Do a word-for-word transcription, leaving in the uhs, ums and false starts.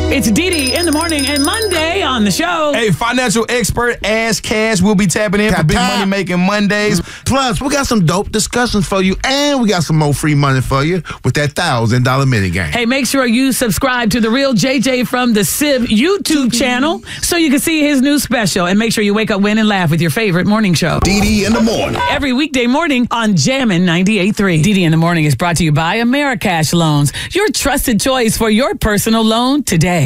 It's Dee Dee in the morning and Monday on the show. Hey, financial expert Ask Cash will be tapping in Tap, for Big tap. Money Making Mondays. Plus, we got some dope discussions for you, and we got some more free money for you with that thousand dollar mini game. Hey, make sure you subscribe to The Real J J from the Civ YouTube channel so you can see his new special. And make sure you wake up, win, and laugh with your favorite morning show. Dee Dee in the morning. Every weekday morning on Jammin' ninety-eight point three. Dee Dee in the morning is brought to you by Americash Loans, your trusted choice for your personal loan today.